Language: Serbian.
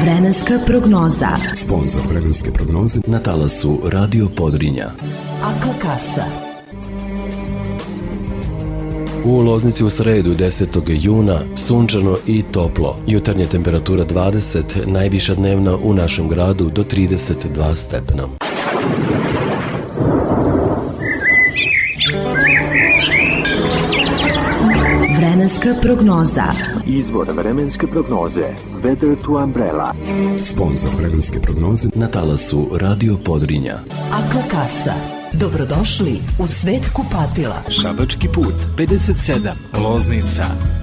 Vremenska prognoza. Sponzor vremenske prognoze na talasu Radio Podrinja. Akva kasa. U Loznici u sredu 10. juna sunčano i toplo. Jutarnja temperatura 20, najviša dnevna u našem gradu do 32 stepena. Vremenska prognoza. Izvor vremenske prognoze Weather to Umbrella. Sponzor vremenske prognoze na talasu Radio Podrinja. Akva kasa. Dobrodošli u svet kupatila. Šabački put 57, Loznica.